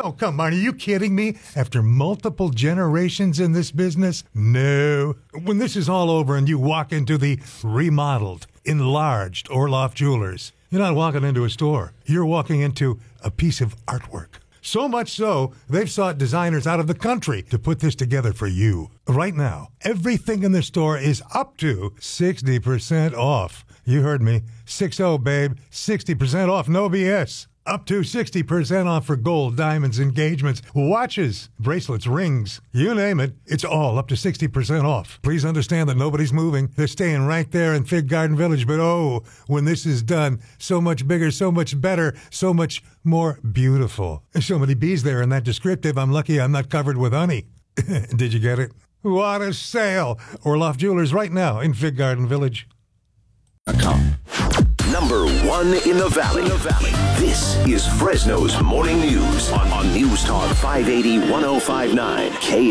Oh, come on, are you kidding me? After multiple generations in this business? No. When this is all over and you walk into the remodeled, enlarged Orloff Jewelers, you're not walking into a store. You're walking into a piece of artwork. So much so, they've sought designers out of the country to put this together for you. Right now, everything in the store is up to 60% off. You heard me. 6-0, babe. 60% off, no BS. Up to 60% off for gold, diamonds, engagements, watches, bracelets, rings. You name it, it's all up to 60% off. Please understand that nobody's moving. They're staying right there in Fig Garden Village. But oh, when this is done, so much bigger, so much better, so much more beautiful. There's so many bees there in that descriptive, I'm lucky I'm not covered with honey. Did you get it? What a sale! Orloff Jewelers right now in Fig Garden Village. Number one in the Valley. This is Fresno's Morning News on News Talk 580 1059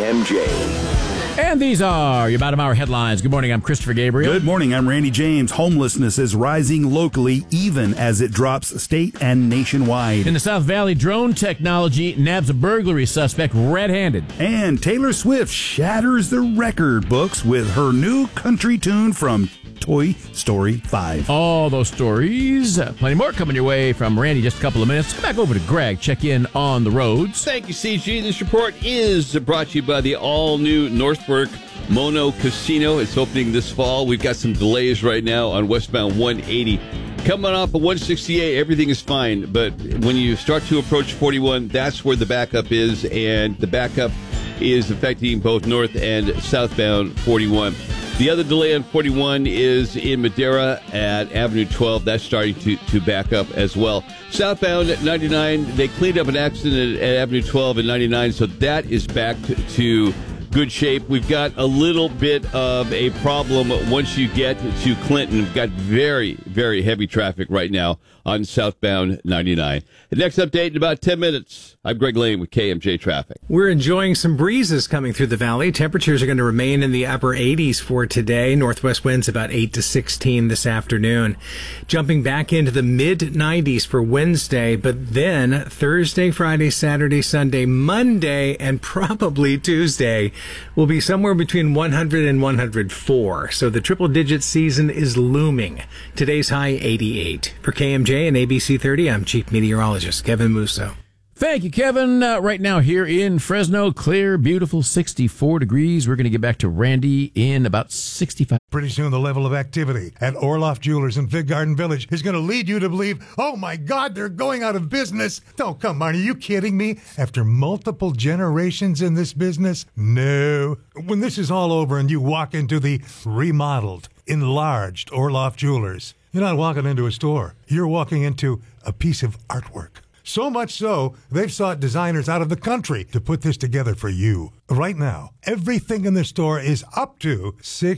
KMJ. And these are your bottom hour headlines. Good morning, I'm Christopher Gabriel. Good morning, I'm Randy James. Homelessness is rising locally even as it drops state and nationwide. In the South Valley, drone technology nabs a burglary suspect red-handed. And Taylor Swift shatters the record books with her new country tune from Toy Story 5. All those stories, plenty more coming your way from Randy in just a couple of minutes. Come back over to Greg, check in on the roads. Thank you, CG. This report is brought to you by the all-new Northbrook Mono Casino. It's opening this fall. We've got some delays right now on westbound 180. Coming off of 168, everything is fine. But when you start to approach 41, that's where the backup is. And the backup is affecting both north and southbound 41. The other delay on 41 is in Madera at Avenue 12. That's starting to back up as well. Southbound 99, they cleaned up an accident at Avenue 12 and 99, so that is back to good shape. We've got a little bit of a problem once you get to Clinton. We've got very, very heavy traffic right now on southbound 99. The next update in about 10 minutes. I'm Greg Lane with KMJ Traffic. We're enjoying some breezes coming through the valley. Temperatures are going to remain in the upper 80s for today. Northwest winds about 8 to 16 this afternoon. Jumping back into the mid 90s for Wednesday, but then Thursday, Friday, Saturday, Sunday, Monday, and probably Tuesday will be somewhere between 100 and 104. So the triple digit season is looming. Today's high 88. For KMJ and ABC 30, I'm Chief Meteorologist Kevin Musso. Thank you, Kevin. Right now here in Fresno, clear, beautiful, 64 degrees. We're going to get back to Randy in about 65. Pretty soon the level of activity at Orloff Jewelers in Fig Garden Village is going to lead you to believe, oh my God, they're going out of business. Oh, come on, are you kidding me? After multiple generations in this business? No. When this is all over and you walk into the remodeled, enlarged Orloff Jewelers, you're not walking into a store. You're walking into a piece of artwork. So much so, they've sought designers out of the country to put this together for you. Right now, everything in the store is up to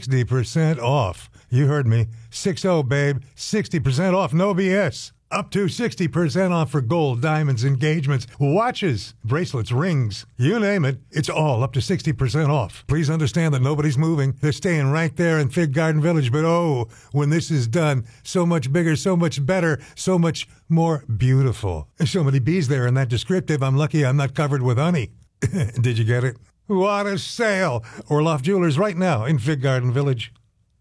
60% off. You heard me. 6-0, babe. 60% off, no BS. Up to 60% off for gold, diamonds, engagements, watches, bracelets, rings. You name it, it's all up to 60% off. Please understand that nobody's moving. They're staying right there in Fig Garden Village. But oh, when this is done, so much bigger, so much better, so much more beautiful. There's so many bees there in that descriptive, I'm lucky I'm not covered with honey. Did you get it? What a sale! Orloff Jewelers right now in Fig Garden Village.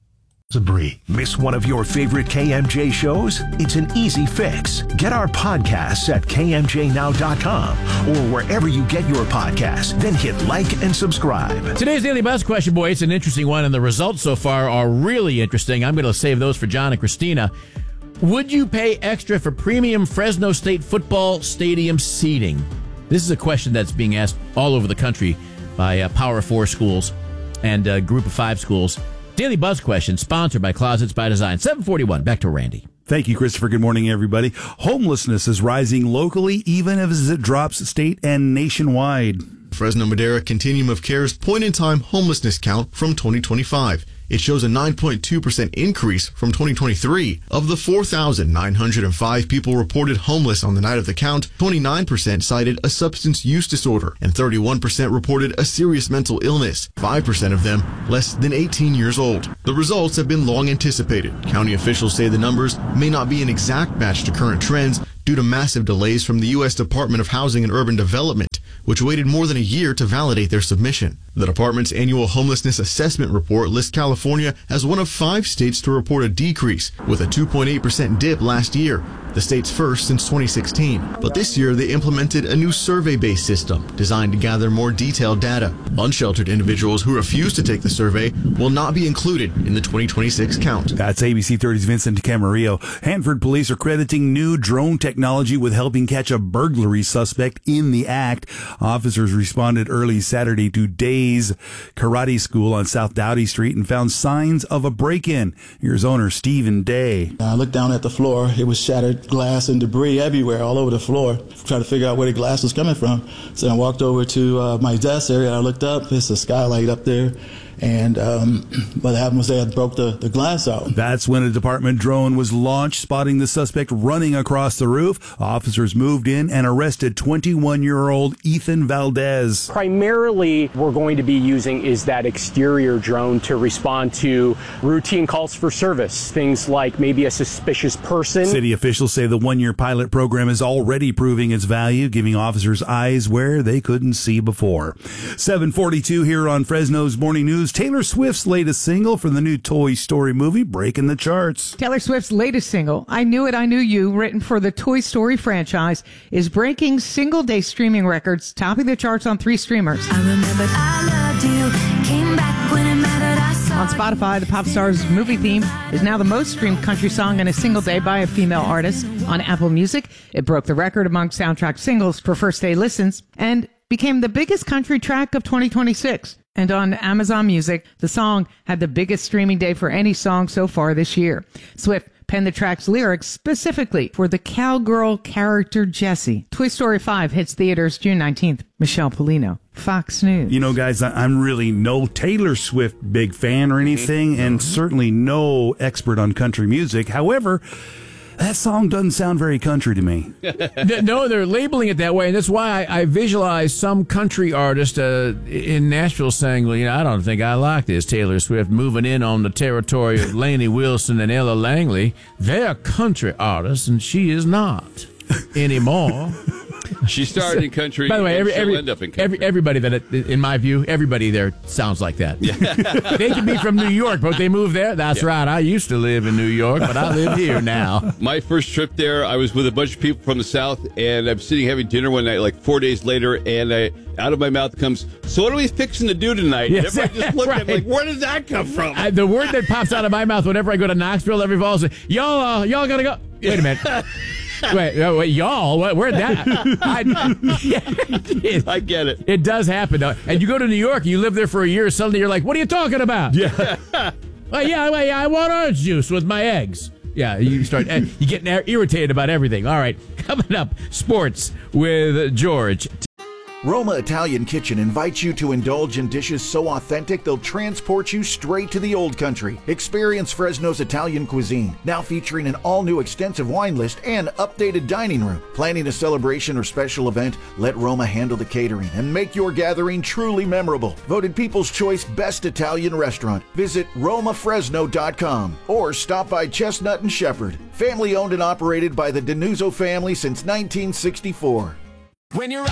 Miss one of your favorite KMJ shows? It's an easy fix. Get our podcasts at kmjnow.com or wherever you get your podcasts. Then hit like and subscribe. Today's Daily Buzz question, boy, it's an interesting one, and the results so far are really interesting. I'm going to save those for John and Christina. Would you pay extra for premium Fresno State football stadium seating? This is a question that's being asked all over the country by Power 4 schools and Group of 5 schools. Daily Buzz question, sponsored by Closets by Design. 741, back to Randy. Thank you, Christopher. Good morning, everybody. Homelessness is rising locally even as it drops state and nationwide. Fresno Madera Continuum of Care's point-in-time homelessness count from 2025. It shows a 9.2% increase from 2023. Of the 4,905 people reported homeless on the night of the count, 29% cited a substance use disorder and 31% reported a serious mental illness, 5% of them less than 18 years old. The results have been long anticipated. County officials say the numbers may not be an exact match to current trends due to massive delays from the U.S. Department of Housing and Urban Development, which waited more than a year to validate their submission. The department's annual homelessness assessment report lists California as one of 5 states to report a decrease, with a 2.8% dip last year, the state's first since 2016. But this year, they implemented a new survey-based system designed to gather more detailed data. Unsheltered individuals who refuse to take the survey will not be included in the 2026 count. That's ABC 30's Vincent Camarillo. Hanford police are crediting new drone technology with helping catch a burglary suspect in the act. Officers responded early Saturday to Day's Karate School on South Doughty Street and found signs of a break-in. Here's owner Stephen Day. I looked down at the floor. It was shattered glass and debris everywhere, all over the floor. Trying to figure out where the glass was coming from. So I walked over to my desk area. I looked up. It's a skylight up there. And what happened was they had broke the glass out. That's when a department drone was launched, spotting the suspect running across the roof. Officers moved in and arrested 21-year-old Ethan Valdez. Primarily, we're going to be using is that exterior drone to respond to routine calls for service, things like maybe a suspicious person. City officials say the one-year pilot program is already proving its value, giving officers eyes where they couldn't see before. 7:42 here on Fresno's Morning News. Taylor Swift's latest single from the new Toy Story movie breaking the charts. Taylor Swift's latest single, I Knew It, I Knew You, written for the Toy Story franchise, is breaking single-day streaming records, topping the charts on 3 streamers. I remembered I loved you, came back when it mattered, I saw On Spotify, the pop star's movie theme is now the most streamed country song in a single day by a female artist. On Apple Music, it broke the record among soundtrack singles for first-day listens and became the biggest country track of 2026. And on Amazon Music, the song had the biggest streaming day for any song so far this year. Swift penned the track's lyrics specifically for the cowgirl character Jessie. Toy Story 5 hits theaters June 19th. Michelle Polino, Fox News. You know, guys, I'm really no Taylor Swift big fan or anything, and certainly no expert on country music. However, that song doesn't sound very country to me. No, they're labeling it that way, and that's why I visualize some country artist in Nashville saying, well, I don't think I like this Taylor Swift moving in on the territory of Lainey Wilson and Ella Langley. They're country artists, and she is not anymore. She started in country. By the way, she'll end up in country. everybody in my view, everybody there sounds like that. Yeah. They can be from New York, but they moved there. That's right. I used to live in New York, but I live here now. My first trip there, I was with a bunch of people from the South, and I'm sitting having dinner one night, like 4 days later, and out of my mouth comes, so what are we fixing to do tonight? Yes, and everybody just looked right. at me like, where did that come from? The word that pops out of my mouth whenever I go to Knoxville every fall is, y'all gotta go. Wait a minute. Wait, y'all? Where'd that? I get it. It does happen. And you go to New York, you live there for a year, suddenly you're like, what are you talking about? Yeah. I want orange juice with my eggs. Yeah, you get irritated about everything. All right, coming up, sports with George. Roma Italian Kitchen invites you to indulge in dishes so authentic they'll transport you straight to the old country. Experience Fresno's Italian cuisine, now featuring an all-new extensive wine list and updated dining room. Planning a celebration or special event? Let Roma handle the catering and make your gathering truly memorable. Voted People's Choice Best Italian Restaurant. Visit RomaFresno.com or stop by Chestnut and Shepherd. Family owned and operated by the Denuzzo family since 1964. When you're